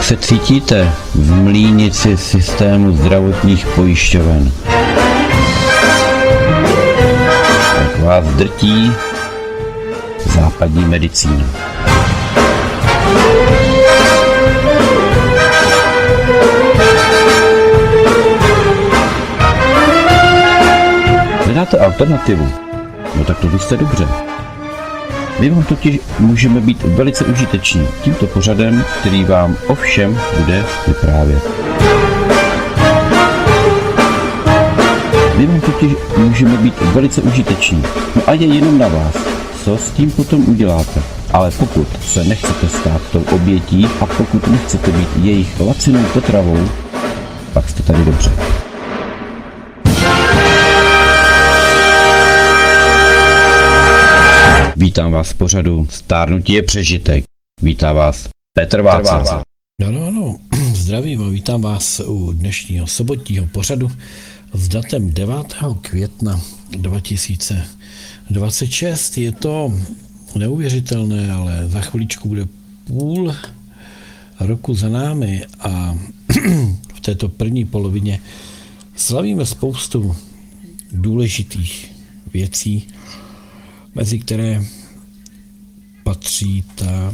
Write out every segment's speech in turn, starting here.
se cítíte v mlýnici systému zdravotních pojišťoven? Jak vás drtí západní medicína? Hledáte alternativu? No tak to jste dobře. My vám totiž můžeme být velice užiteční tímto pořadem, který vám o všem bude vyprávět. My vám totiž můžeme být velice užiteční. No a je jenom na vás, co s tím potom uděláte. Ale pokud se nechcete stát tou obětí a pokud nechcete být jejich lacinou potravou, pak jste tady dobře. Vítám vás v pořadu Stárnutí je přežitek. Vítá vás Petr Václav. Ano, zdravím a vítám vás u dnešního sobotního pořadu s datem 9. května 2026. Je to neuvěřitelné, ale za chviličku bude půl roku za námi a v této první polovině slavíme spoustu důležitých věcí, mezi které patří ta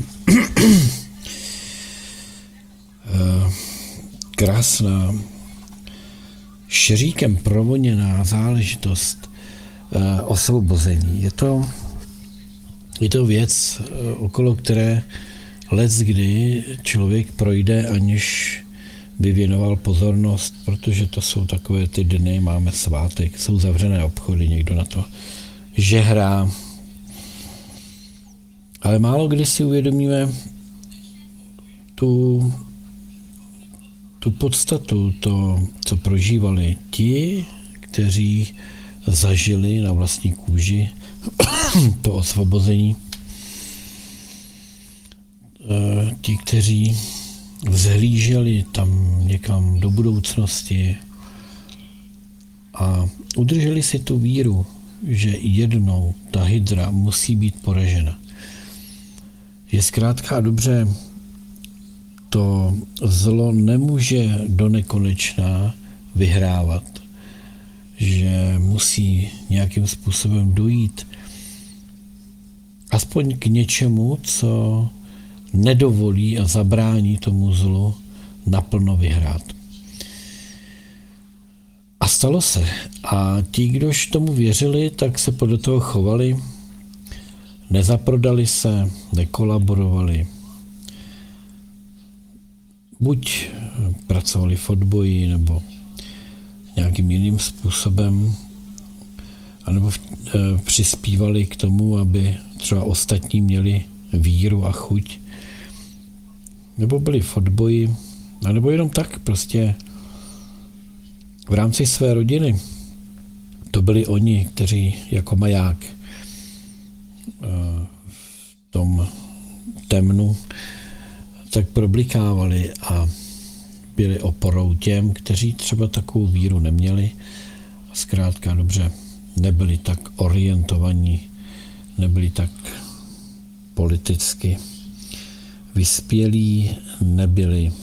krásná šeříkem provoněná záležitost osvobození. Je to věc, okolo které leckdy člověk projde, aniž by věnoval pozornost, protože to jsou takové ty dny, máme svátek, jsou zavřené obchody, někdo na to žehrá. Ale málo kdy si uvědomíme tu podstatu, to, co prožívali ti, kteří zažili na vlastní kůži to osvobození. Ti, kteří vzhlíželi tam někam do budoucnosti a udrželi si tu víru, že jednou ta hydra musí být poražena. Je zkrátka a dobře, to zlo nemůže do nekonečna vyhrávat, že musí nějakým způsobem dojít aspoň k něčemu, co nedovolí a zabrání tomu zlu naplno vyhrát. A stalo se. A ti, kdož tomu věřili, tak se podle toho chovali, nezaprodali se, nekolaborovali. Buď pracovali v odboji, nebo nějakým jiným způsobem, anebo přispívali k tomu, aby třeba ostatní měli víru a chuť, nebo byli v odboji, anebo jenom tak prostě v rámci své rodiny. To byli oni, kteří jako maják v tom temnu tak problikávali a byli oporou těm, kteří třeba takovou víru neměli a zkrátka dobře nebyli tak orientovaní, nebyli tak politicky vyspělí, nebyli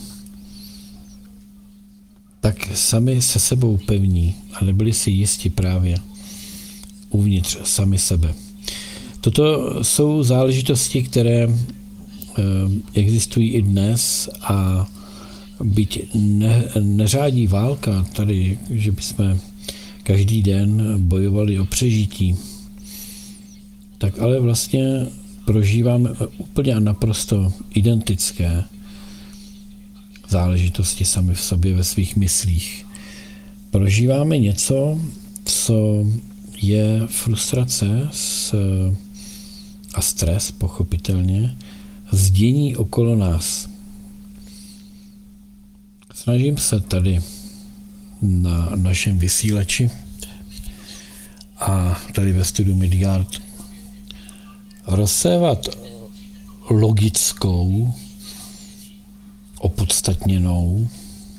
tak sami se sebou pevní a nebyli si jisti právě uvnitř sami sebe. Toto jsou záležitosti, které existují i dnes a byť neřádí válka tady, že bychom každý den bojovali o přežití, tak ale vlastně prožíváme úplně a naprosto identické záležitosti sami v sobě ve svých myslích. Prožíváme něco, co je frustrace a stres, pochopitelně, z dění okolo nás. Snažím se tady na našem vysílači a tady ve studiu Midgard rozsévat logickou, opodstatněnou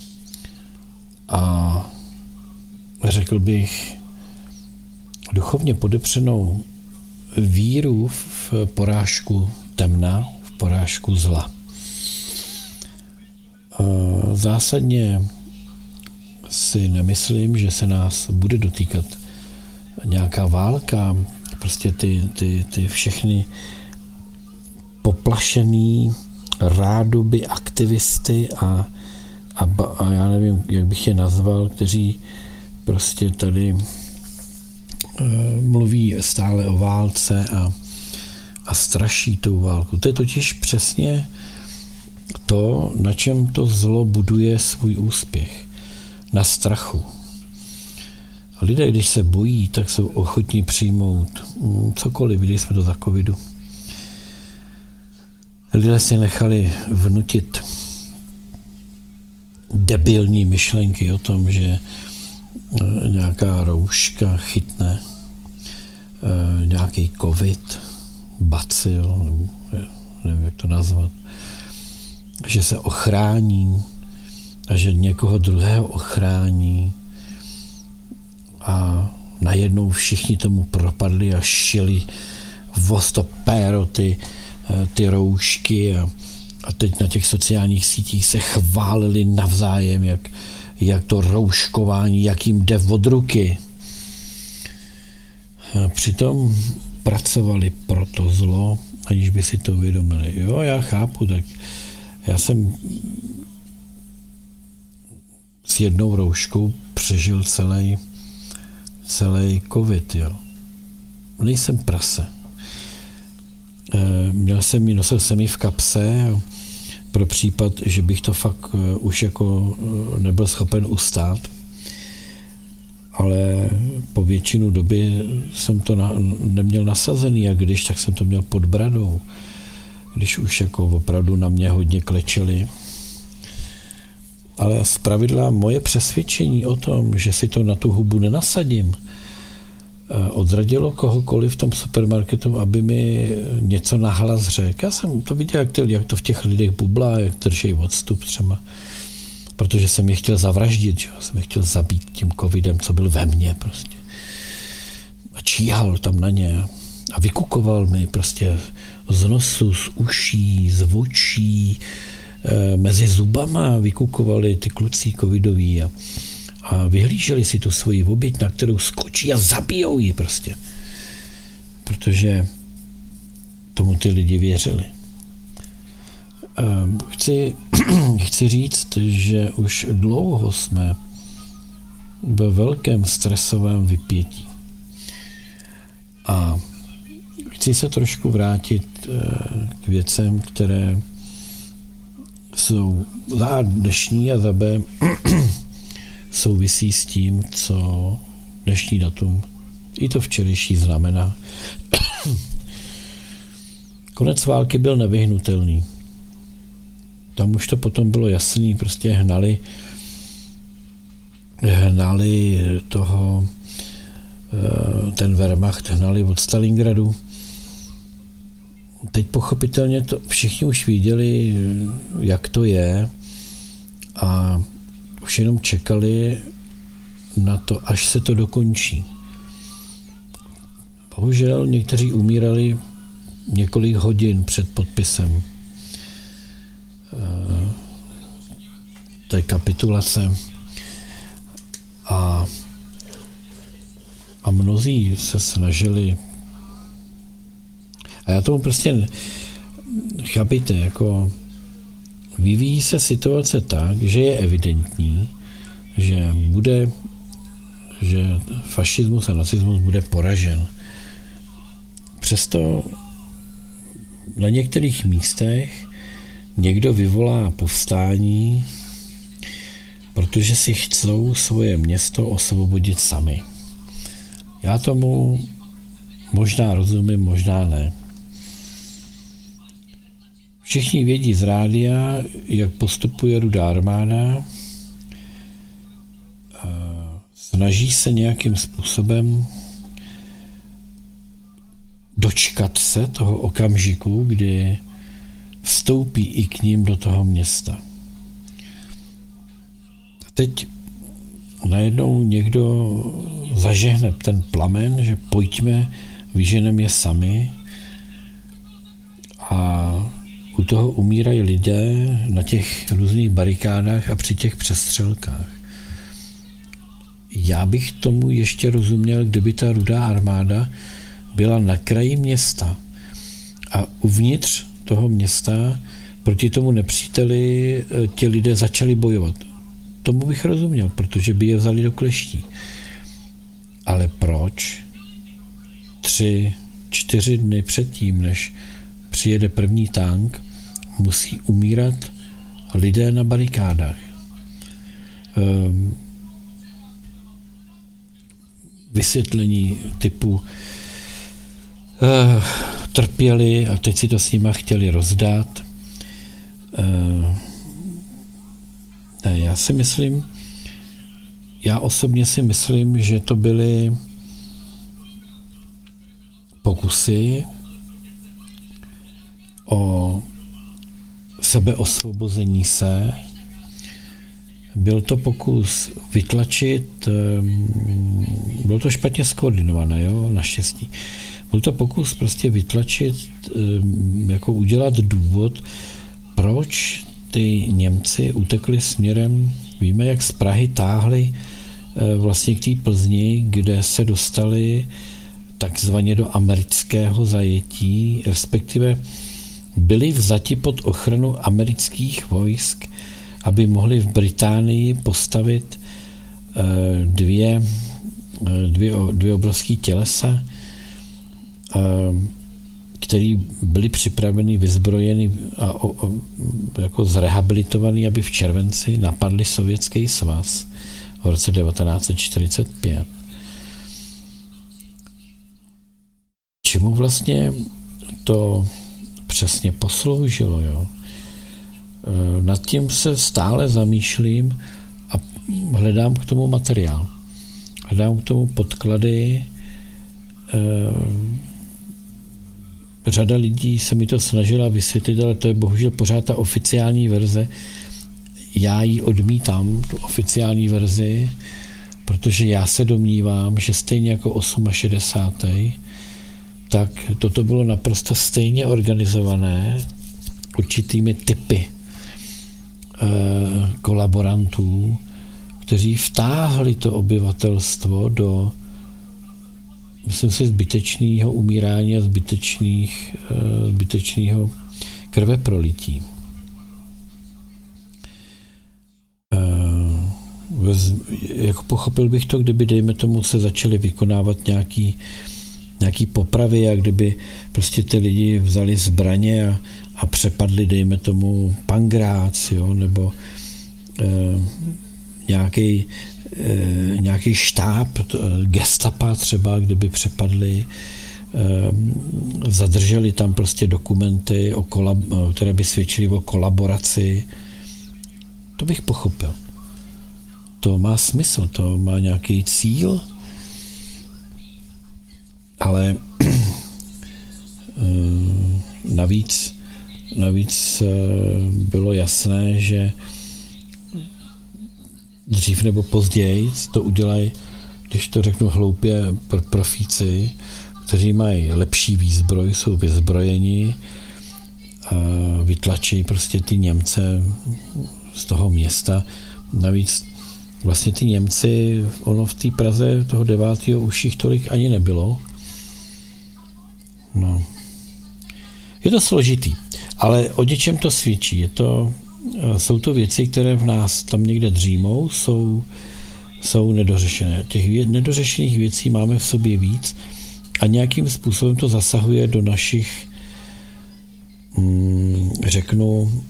a řekl bych duchovně podepřenou víru v porážku temna, v porážku zla. zásadně si nemyslím, že se nás bude dotýkat nějaká válka, prostě ty všechny poplašený rádoby aktivisty a já nevím, jak bych je nazval, kteří prostě tady mluví stále o válce a straší tou válku. To je totiž přesně to, na čem to zlo buduje svůj úspěch. Na strachu. Lidé, když se bojí, tak jsou ochotní přijmout cokoliv. Viděli jsme to za covidu. Lidé si nechali vnutit debilní myšlenky o tom, že nějaká rouška chytne nějaký covid, bacil, nebo nevím, jak to nazvat, že se ochrání a že někoho druhého ochrání a najednou všichni tomu propadli a šili vostopéro ty roušky a teď na těch sociálních sítích se chválili navzájem, jak to rouškování, jak jim jde od ruky. A přitom pracovali pro to zlo, aniž by si to uvědomili. Jo, já chápu, tak já jsem s jednou rouškou přežil celý covid, jo. Nejsem prase. Nosil jsem ji v kapse pro případ, že bych to fakt už jako nebyl schopen ustát. Ale po většinu doby jsem to neměl nasazený a když, tak jsem to měl pod bradou. Když už jako opravdu na mě hodně klečeli. Ale zpravidla moje přesvědčení o tom, že si to na tu hubu nenasadím, odradilo kohokoliv v tom supermarketu, aby mi něco nahlas řekl. Já jsem to viděl, jak to v těch lidech bublá, jak drží odstup třeba. Protože jsem je chtěl zavraždit, že? Jsem je chtěl zabít tím covidem, co byl ve mně prostě. A číhal tam na ně a vykukoval mi prostě z nosu, z uší, z očí, mezi zubama vykukovali ty kluci covidoví a vyhlíželi si tu svoji oběť, na kterou skočí a zabijou ji prostě. Protože tomu ty lidi věřili. Chci říct, že už dlouho jsme ve velkém stresovém vypětí. A chci se trošku vrátit k věcem, které jsou za A dnešní a za B souvisí s tím, co dnešní datum i to včerejší znamená. Konec války byl nevyhnutelný. Tam už to potom bylo jasný, prostě hnali toho, ten Wehrmacht hnali od Stalingradu. Teď pochopitelně to všichni už viděli, jak to je a už jenom čekali na to, až se to dokončí. Bohužel někteří umírali několik hodin před podpisem té kapitulace a mnozí se snažili a já tomu prostě chápejte, jako vyvíjí se situace tak, že je evidentní, že fašismus a nacismus bude poražen. Přesto na některých místech někdo vyvolá povstání, protože si chcou svoje město osvobodit sami. Já tomu možná rozumím, možná ne. Všichni vědí z rádia, jak postupuje Rudá armáda. Snaží se nějakým způsobem dočkat se toho okamžiku, kdy vstoupí i k ním do toho města. A teď najednou někdo zažehne ten plamen, že pojďme, vyženeme je sami a u toho umírají lidé na těch různých barikádách a při těch přestřelkách. Já bych tomu ještě rozuměl, kdyby ta Rudá armáda byla na kraji města a uvnitř toho města proti tomu nepříteli ti lidé začali bojovat. Tomu bych rozuměl, protože by je vzali do kleští. Ale proč 3-4 dny předtím, než přijede první tank, musí umírat lidé na barikádách? Vysvětlení typu trpěli a teď si to s nima chtěli rozdat. Já osobně si myslím, že to byly pokusy o sebeosvobození se. Byl to pokus vytlačit, bylo to špatně skoordinované, jo, naštěstí. Byl to pokus prostě vytlačit, jako udělat důvod, proč ty Němci utekli směrem, víme, jak z Prahy táhli vlastně k té Plzni, kde se dostali takzvaně do amerického zajetí, respektive byli vzati pod ochranu amerických vojsk, aby mohli v Británii postavit dvě obrovské tělesa, které byly připraveny, vyzbrojeny a jako zrehabilitovaný, aby v červenci napadli Sovětský svaz v roce 1945. Čemu vlastně to přesně posloužilo, jo? Nad tím se stále zamýšlím a hledám k tomu materiál. Hledám k tomu podklady. Řada lidí se mi to snažila vysvětlit, ale to je bohužel pořád ta oficiální verze. Já ji odmítám, tu oficiální verzi, protože já se domnívám, že stejně jako 68. tak toto bylo naprosto stejně organizované určitými typy kolaborantů, kteří vtáhli to obyvatelstvo do, myslím si, zbytečného umírání a zbytečného krveprolití. Jako pochopil bych to, kdyby, dejme tomu, se začaly vykonávat nějaký popravy a kdyby prostě ty lidi vzali zbraně a přepadli, dejme tomu, Pangrác, jo, nebo nějaký štáb gestapa třeba, kdyby přepadli, zadrželi tam prostě dokumenty, které by svědčily o kolaboraci. To bych pochopil. To má smysl, to má nějaký cíl, ale navíc bylo jasné, že dřív nebo později to udělají, když to řeknu hloupě, profíci, kteří mají lepší výzbroj, jsou vyzbrojeni a vytlačí prostě ty Němce z toho města. Navíc vlastně ty Němci, ono v té Praze toho 9. už jich tolik ani nebylo. No. Je to složitý, ale o něčem to svědčí. Jsou to věci, které v nás tam někde dřímou, jsou nedořešené. Těch nedořešených věcí máme v sobě víc a nějakým způsobem to zasahuje do našich, řeknu,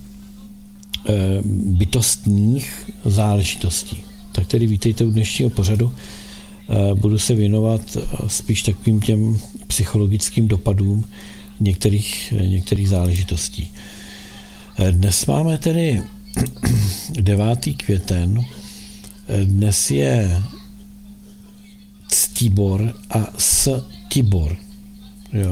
bytostních záležitostí. Tak tedy vítejte u dnešního pořadu. Budu se věnovat spíš takovým těm psychologickým dopadům některých záležitostí. Dnes máme tedy 9. květen. Dnes je Ctibor a Stibor. Jo.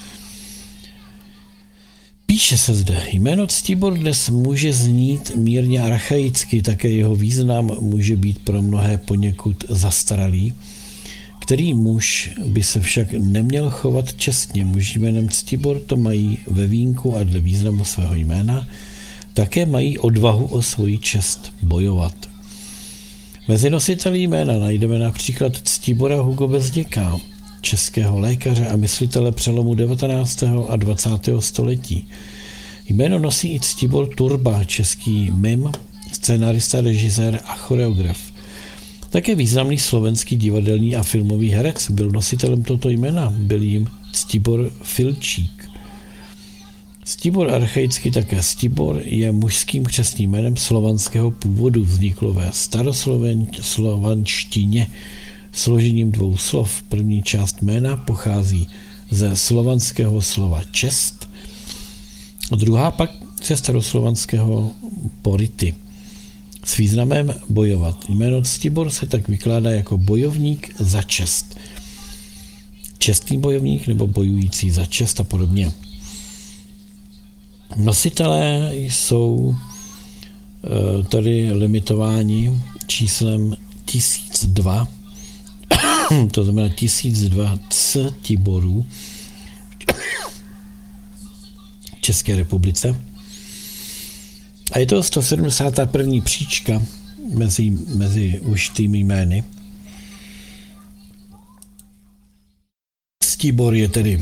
Píše se zde, jméno Ctibor dnes může znít mírně archaicky, také jeho význam může být pro mnohé poněkud zastaralý. K Který muž by se však neměl chovat čestně? Muži jménem Ctibor to mají ve vínku a dle významu svého jména. Také mají odvahu o svoji čest bojovat. Mezi nositeli jména najdeme například Ctibora Hugo Bezděka, českého lékaře a myslitele přelomu 19. a 20. století. Jméno nosí i Ctibor Turba, český mim, scénarista, režisér a choreograf. Také významný slovenský divadelní a filmový herec byl nositelem tohoto jména, byl jim Ctibor Filčík. Ctibor archaicky také Ctibor je mužským křestním jménem slovanského původu, vzniklo ve staroslovanštině složením dvou slov. První část jména pochází ze slovanského slova čest, a druhá pak ze staroslovanského pority s významem bojovat. Jméno Ctibor se tak vykládá jako bojovník za čest. Čestný bojovník nebo bojující za čest a podobně. Nositelé jsou tady limitováni číslem 1002, to znamená 1002 Ctiborů v České republice. A je to 171. příčka mezi užitými jmény. Ctibor je tedy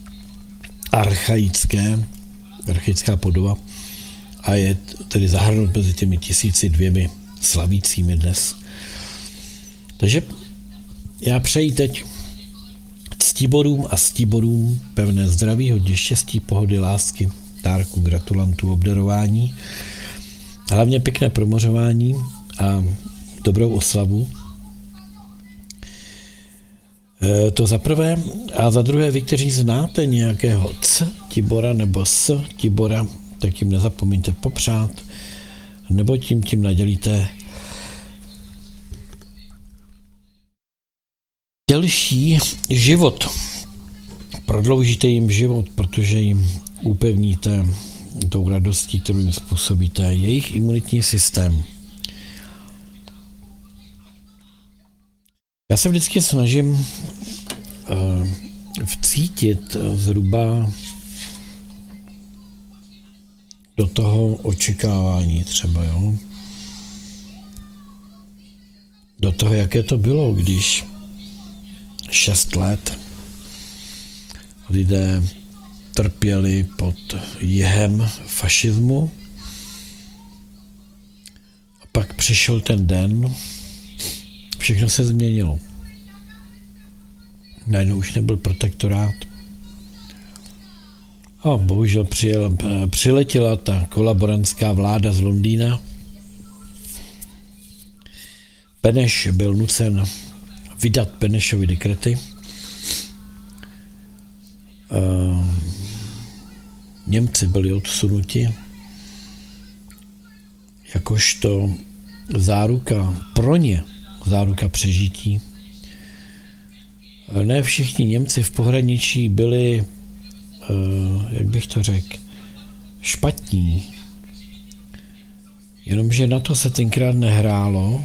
archaická podoba a je tedy zahrnut mezi těmi 1002 slavícími dnes. Takže já přeji teď Ctiborům a Ctiborům pevné zdraví, hodně štěstí, pohody, lásky, dárku, gratulantů, obdarování, hlavně pěkné promořování a dobrou oslavu. To za prvé. A za druhé, vy, kteří znáte nějakého Ctibora nebo Ctibora, tak jim nezapomeňte popřát, nebo tím nadělíte delší život. Prodloužíte jim život, protože jim upevníte tou radostí, kterou jim způsobíte, jejich imunitní systém. Já se vždycky snažím vcítit zhruba do toho očekávání třeba, jo? Do toho, jaké to bylo, když 6 let lidé trpěli pod jihem fašismu a pak přišel ten den, všechno se změnilo. Najednou už nebyl protektorát. A bohužel přiletěla ta kolaborantská vláda z Londýna. Beneš byl nucen vydat Benešovy dekrety. Němci byli odsunuti jakožto záruka pro ně, záruka přežití. Ne všichni Němci v pohraničí byli, jak bych to řekl, špatní. Jenomže na to se tenkrát nehrálo.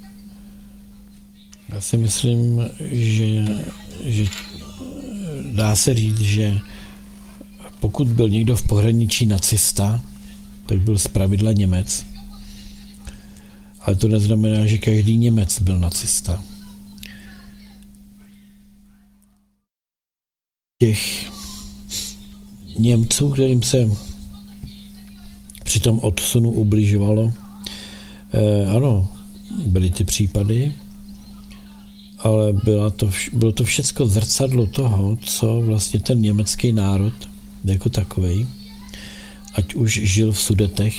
Já si myslím, že dá se říct, že pokud byl někdo v pohraničí nacista, tak byl zpravidla Němec. Ale to neznamená, že každý Němec byl nacista. Těch Němců, kterým se při tom odsunu ubližovalo, ano, byly ty případy, ale bylo to všecko zrcadlo toho, co vlastně ten německý národ jako takovej, ať už žil v Sudetech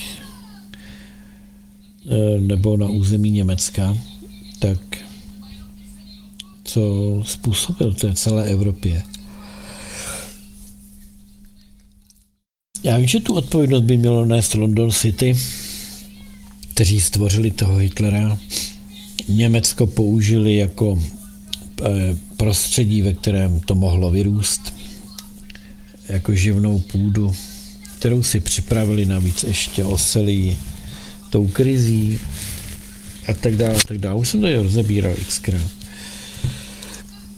nebo na území Německa, tak co způsobil té celé Evropě. Já vím, že tu odpovědnost by mělo nést London City, kteří stvořili toho Hitlera. Německo použili jako prostředí, ve kterém to mohlo vyrůst, jako živnou půdu, kterou si připravili, navíc ještě oselí tou krizí a tak dále, a tak dále. Už jsem to rozebíral xkrát.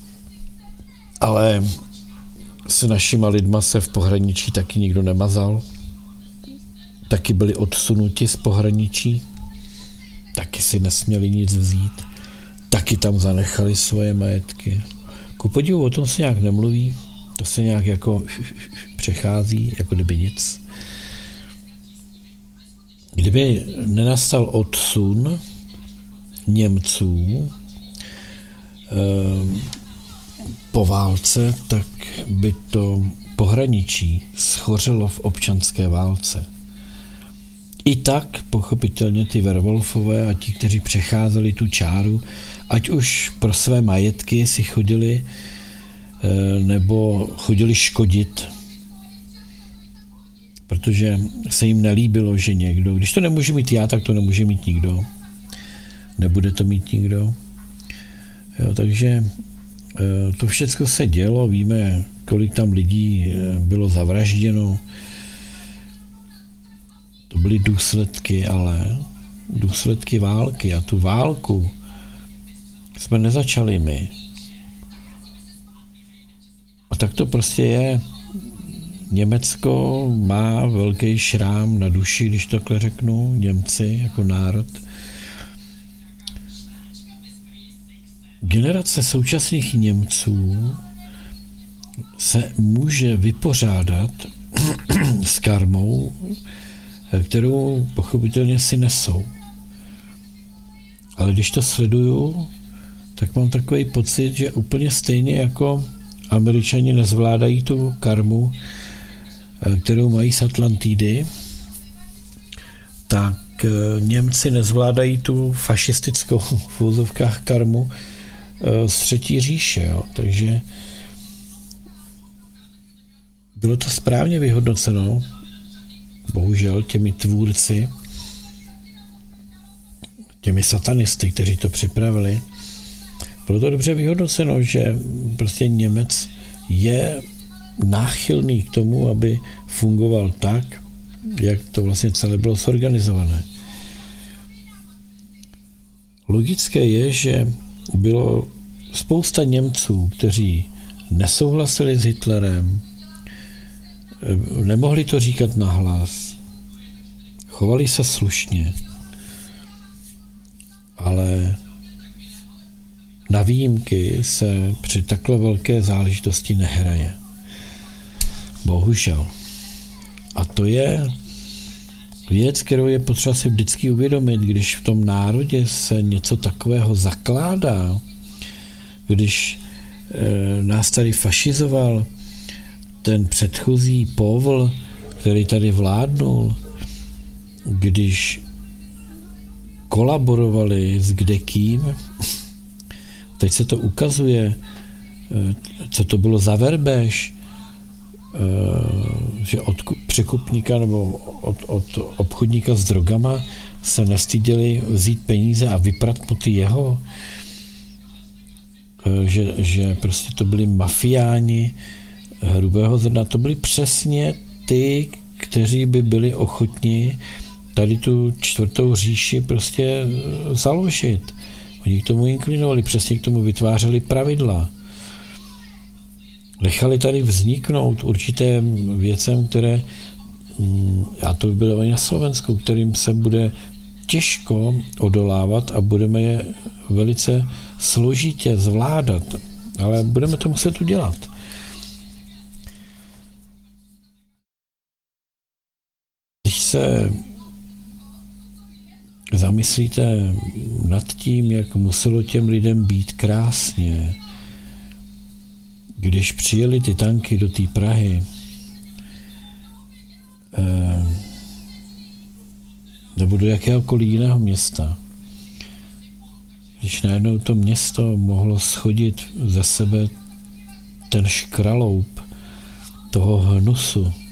ale s našima lidma se v pohraničí taky nikdo nemazal. Taky byli odsunuti z pohraničí. Taky si nesměli nic vzít. Taky tam zanechali svoje majetky. Ku podivu o tom se nějak nemluví. To se nějak jako přechází, jako kdyby nic. Kdyby nenastal odsun Němců po válce, tak by to pohraničí schořelo v občanské válce. I tak pochopitelně ty Werwolfové a ti, kteří přecházeli tu čáru, ať už pro své majetky si chodili, nebo chodili škodit, protože se jim nelíbilo, že někdo, když to nemůže mít já, tak to nemůže mít nikdo. Nebude to mít nikdo. Jo, takže to všechno se dělo, víme, kolik tam lidí bylo zavražděno. To byly důsledky, ale důsledky války. A tu válku jsme nezačali my. A tak to prostě je. Německo má velký šrám na duši, když takhle řeknu, Němci jako národ. Generace současných Němců se může vypořádat s karmou, kterou pochopitelně si nesou. Ale když to sleduju, tak mám takový pocit, že úplně stejně jako Američani nezvládají tu karmu, kterou mají z Atlantidy, tak Němci nezvládají tu fašistickou v úzovkách karmu z Třetí říše. Jo. Takže bylo to správně vyhodnoceno, bohužel těmi tvůrci, těmi satanisty, kteří to připravili. Bylo to dobře vyhodnoceno, že prostě Němec je náchylný k tomu, aby fungoval tak, jak to vlastně celé bylo zorganizované. Logické je, že bylo spousta Němců, kteří nesouhlasili s Hitlerem, nemohli to říkat nahlas, chovali se slušně, ale na výjimky se při takhle velké záležitosti nehraje. Bohužel. A to je věc, kterou je potřeba si vždycky uvědomit, když v tom národě se něco takového zakládá, když nás tady fašizoval ten předchozí povl, který tady vládnul, když kolaborovali s kdekým, teď se to ukazuje, co to bylo za verbež, že od překupníka nebo od obchodníka s drogama se nestyděli vzít peníze a vyprat mu ty jeho, že prostě to byli mafiáni hrubého zrna. To byli přesně ty, kteří by byli ochotní tady tu čtvrtou říši prostě založit. Oni k tomu inklinovali, přesně k tomu vytvářeli pravidla. Nechali tady vzniknout určité věcem, které, a to by bylo i na Slovensku, kterým se bude těžko odolávat a budeme je velice složitě zvládat, ale budeme to muset udělat. Když se zamyslíte nad tím, jak muselo těm lidem být krásně, když přijeli ty tanky do té Prahy, nebo do jakéhokoliv jiného města, když najednou to město mohlo schodit ze sebe ten škraloup toho hnusu,